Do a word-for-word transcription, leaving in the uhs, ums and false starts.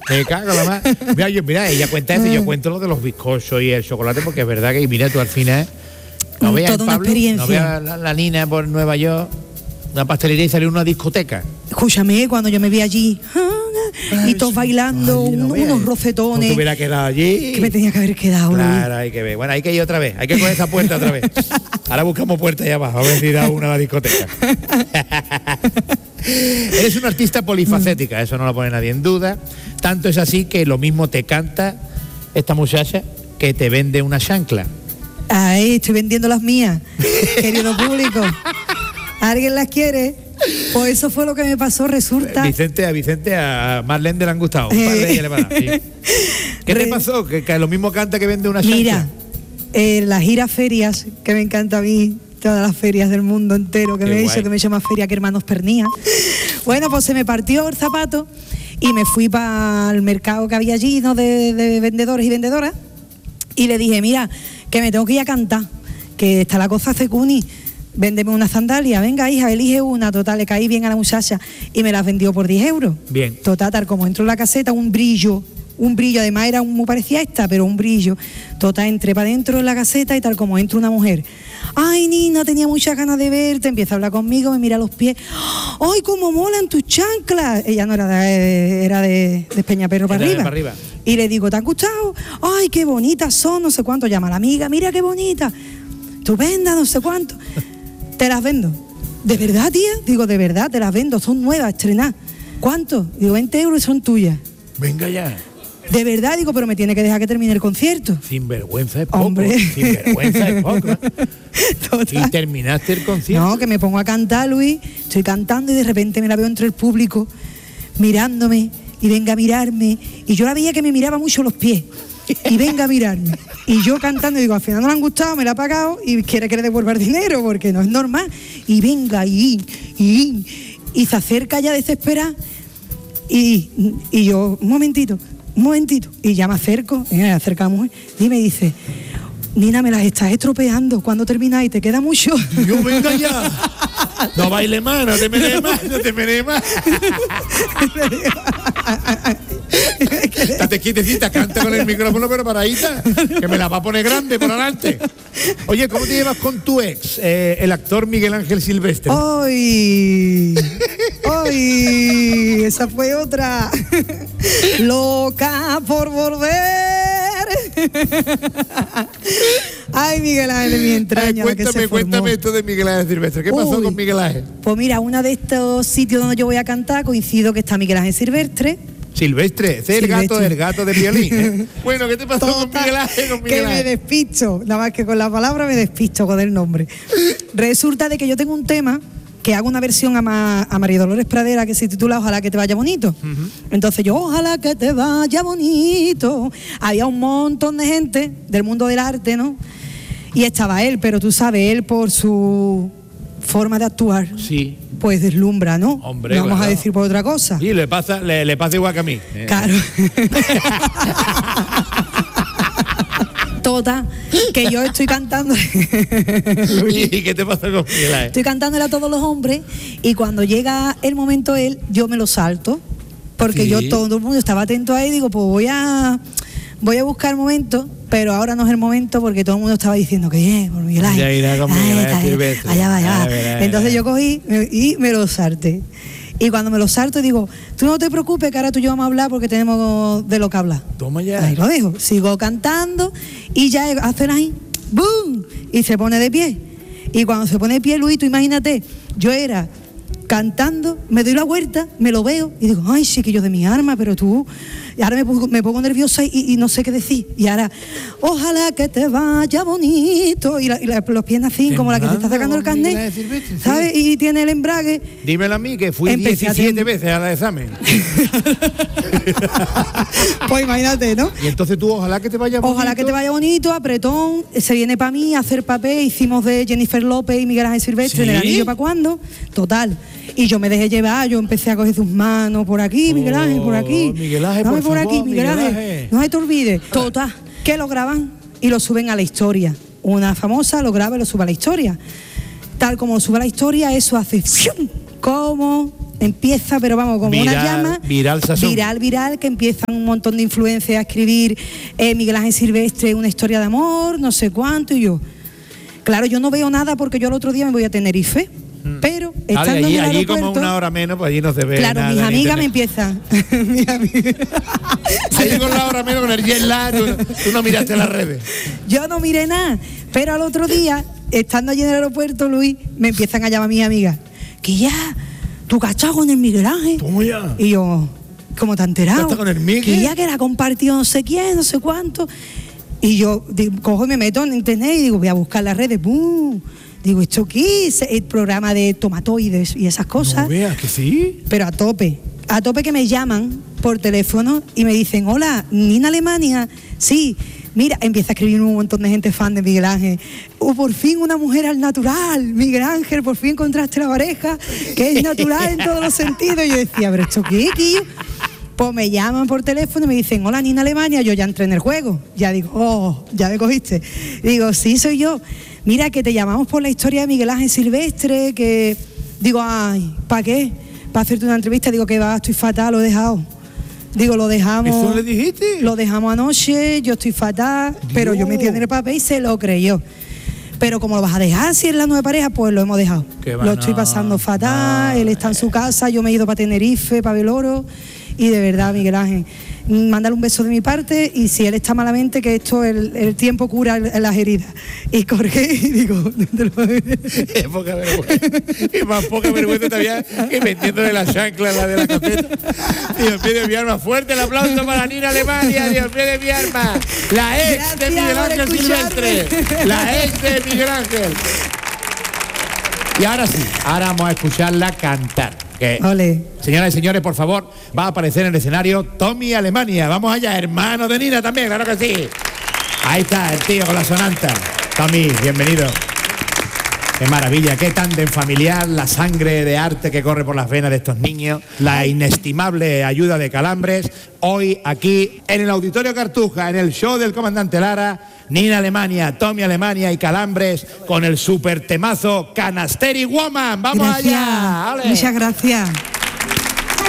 Me cago en la más. Mira, yo, mira, ella cuenta eso y yo cuento lo de los bizcochos y el chocolate, porque es verdad que, mira, tú al final no veas toda una Pablo, experiencia. no veas la, la Nina por Nueva York, una pastelería y salió una discoteca. Escúchame, cuando yo me vi allí Ay, y todos bailando, ay, no un- veas. unos Tú rofetones, te hubieras quedado allí. que me tenía que haber quedado. Claro, hay que ver. Bueno, hay que ir otra vez. Hay que coger esa puerta otra vez. Ahora buscamos puerta allá abajo, a ver si da una a la discoteca. Eres una artista polifacética, eso no lo pone nadie en duda. Tanto es así que lo mismo te canta esta muchacha que te vende una chancla. Ahí estoy vendiendo las mías, querido público. ¿Alguien las quiere? Pues eso fue lo que me pasó, resulta. Vicente, a Vicente, a Marlene le han gustado. Un par de ellas le van a dar, sí. ¿Qué Re- te pasó? Que, que lo mismo canta que vende una chancla. Mira, eh, las giras ferias, que me encanta a mí, todas las ferias del mundo entero que Qué me he guay. hecho, que me he hecho más feria que Hermanos Pernía. Bueno, pues se me partió el zapato y me fui para el mercado que había allí, ¿no? de, de vendedores y vendedoras, y le dije, mira, que me tengo que ir a cantar, que está la cosa cecuni, véndeme una sandalia, venga hija, elige una. Total, le caí bien a la muchacha y me las vendió por diez euros. Bien. Total, tal como entró en la caseta, un brillo, un brillo, además era un, muy parecía esta, pero un brillo. Total, entré para adentro de la caseta y tal como entra una mujer. Ay, Nina, tenía muchas ganas de verte, empieza a hablar conmigo, me mira los pies. Ay, cómo molan tus chanclas. Ella no era de, era de, de Peñaperro para Era de arriba. para arriba. Y le digo, ¿te han gustado? Ay, qué bonitas son, no sé cuánto. Llama a la amiga, mira qué bonita. Estupenda, no sé cuánto. Te las vendo. ¿De verdad, tía? Digo, de verdad, te las vendo, son nuevas, estrenadas. ¿Cuánto? Digo, veinte euros y son tuyas. Venga ya. De verdad, digo, pero me tiene que dejar que termine el concierto. Sin vergüenza es poco. Hombre. Sin vergüenza es poco. Total. Y terminaste el concierto. No, que me pongo a cantar, Luis, estoy cantando y de repente me la veo entre el público, mirándome, y venga a mirarme, y yo la veía que me miraba mucho los pies, y venga a mirarme, y yo cantando, y digo, al final no le han gustado, me la ha pagado, y quiere que le devuelva el dinero, porque no es normal, y venga, y, y, y se acerca ya desesperada, y, y yo, un momentito, un momentito, y ya me acerco, y me acerca la mujer, y me dice, Nina, me las estás estropeando, ¿cuándo termináis? ¿Te queda mucho? Y yo, venga ya. No baile más, no te menees más, no te menees más. Estate quietecita, canta con el micrófono pero paradita, que me la va a poner grande por adelante. Oye, ¿cómo te llevas con tu ex, eh, el actor Miguel Ángel Silvestre? ¡Ay! ¡Ay! Esa fue otra. Loca por volver. Ay, Miguel Ángel de mi entraña. Ay, la que cuéntame, se formó. cuéntame esto de Miguel Ángel Silvestre. ¿Qué pasó Uy. con Miguel Ángel? Pues mira, uno de estos sitios donde yo voy a cantar coincido que está Miguel Ángel Silvestre. Silvestre, ese es el gato, Silvestre. el gato de violín. ¿eh? Bueno, ¿qué te pasó con Total, Miguel Ángel? Con que Miguel me Ángel? despisto, nada más que con la palabra me despisto con el nombre. Resulta de que yo tengo un tema que hago una versión a, Ma- a María Dolores Pradera que se titula Ojalá que te vaya bonito. Entonces yo, ojalá que te vaya bonito. Había un montón de gente del mundo del arte, ¿no? Y estaba él, pero tú sabes, él por su forma de actuar, Sí. pues deslumbra, ¿no? Hombre, no vamos claro. a decir por otra cosa. Y le pasa, le, le pasa igual que a mí. ¿eh? Claro. Total, que yo estoy cantando. ¿Y qué te pasa con Miguel Ángel? Estoy cantándole a todos los hombres y cuando llega el momento él, yo me lo salto. Porque Sí. yo todo el mundo estaba atento a él y digo, pues voy a voy a buscar el momento, pero ahora no es el momento porque todo el mundo estaba diciendo que bien, por Miguel Ángel. Ya irá con Ay, Miguel Ángel está bien. Silvestre. Allá va, allá va. A ver, a ver, Entonces a ver. yo cogí eh, y me lo salté. Y cuando me lo salto digo, tú no te preocupes que ahora tú y yo vamos a hablar porque tenemos de lo que hablar. Toma ya. Ahí lo dejo. Sigo cantando y ya hacen ahí, ¡boom! Y se pone de pie. Y cuando se pone de pie, Luis, tú imagínate, yo era cantando, me doy la vuelta, me lo veo y digo, ay, sí que yo de mi arma, pero tú... Y ahora me pongo, me pongo nerviosa y, y no sé qué decir. Y ahora, ojalá que te vaya bonito. Y, la, y la, los pies así, como la que se está sacando el Temblando, carnet, Miguel Ángel Silvestre, sí. ¿sabes? Y tiene el embrague. Dímelo a mí, que fui Empecé a diecisiete tem- veces al examen. Pues imagínate, ¿no? Y entonces tú, ojalá que te vaya bonito. Ojalá que te vaya bonito, apretón, se viene para mí a hacer papel, hicimos de Jennifer López y Miguel Ángel Silvestre, ¿Sí? ¿El anillo para cuándo? Total. Y yo me dejé llevar, yo empecé a coger sus manos, por aquí, Miguel Ángel, por aquí. Oh, Miguel Ángel, Dame por por favor, aquí, Miguel Miguel Ángel. Ángel. No se te olvide. Total. Que lo graban y lo suben a la historia. Una famosa lo graba y lo sube a la historia. Tal como lo sube a la historia, eso hace ¡fium! Como empieza, pero vamos, como viral, una llama. Viral, Sasón. Viral, viral, que empiezan un montón de influencias a escribir eh, Miguel Ángel Silvestre, una historia de amor, no sé cuánto, y yo. Claro, yo no veo nada porque yo el otro día me voy a Tenerife. Pero estando allí, en el allí aeropuerto, como una hora menos, pues allí no se ve claro, nada. mis Ni amigas internet. me empiezan. mis amigas. Allí con la hora menos, con el jet lag, tú, no- tú no miraste las redes. Yo no miré nada, pero al otro día, estando allí en el aeropuerto, Luis, me empiezan a llamar mis amigas. Que ya, tu cachado con el Miguel Ángel. ¿Cómo ya? Y yo, ¿cómo te has enterado? ¿Está con el Miguel? Que ya que la compartió no sé quién, no sé cuánto. Y yo digo, cojo y me meto en internet y digo, voy a buscar las redes. ¡Bum! Digo, ¿esto qué es? El programa de tomatoides y esas cosas. No veas que sí. Pero a tope, a tope que me llaman por teléfono y me dicen, hola, Nina Alemania, sí, mira, empieza a escribir un montón de gente fan de Miguel Ángel. O por fin una mujer al natural, Miguel Ángel, por fin encontraste la pareja, que es natural en todos los sentidos. Y yo decía, ¿pero esto qué, Quillo? Pues me llaman por teléfono y me dicen, hola Nina Alemania, yo ya entré en el juego. Ya digo, oh, ya me cogiste. Digo, sí, soy yo. Mira, que te llamamos por la historia de Miguel Ángel Silvestre, que digo, ay, ¿para qué? Para hacerte una entrevista, digo que va, estoy fatal, lo he dejado. Digo, lo dejamos. ¿Eso le dijiste? Lo dejamos anoche, yo estoy fatal, Dios. pero yo metí en el papel y se lo creyó. Pero como lo vas a dejar si es la nueva pareja, pues lo hemos dejado. Qué va, Lo estoy no, pasando fatal, no, él está en su casa, yo me he ido para Tenerife, para Beloro, y de verdad, Miguel Ángel, mándale un beso de mi parte, y si él está malamente, que esto, el, el tiempo cura el- las heridas. Y colgué y digo, Es poca vergüenza. Y más poca vergüenza todavía que metiéndole la chancla en la de la cafeta. Dios mío de mi arma. Fuerte el aplauso para Nina Alemania. Dios mío de mi arma. La ex Gracias de Miguel por Ángel escucharme. Silvestre. La ex de Miguel Ángel. Y ahora sí, ahora vamos a escucharla cantar. Que, Ole. señoras y señores, por favor, va a aparecer en el escenario Tommy Alemania. Vamos allá, hermano de Nina también, claro que sí. Ahí está el tío con la sonanta. Tommy, bienvenido. Qué maravilla, qué tándem familiar, la sangre de arte que corre por las venas de estos niños, la inestimable ayuda de Calambres. Hoy aquí en el Auditorio Cartuja, en el show del comandante Lara, Nina Alemania, Tommy Alemania y Calambres con el super temazo Canasteri Woman. ¡Vamos Gracias. allá! ¡Ale! Muchas gracias.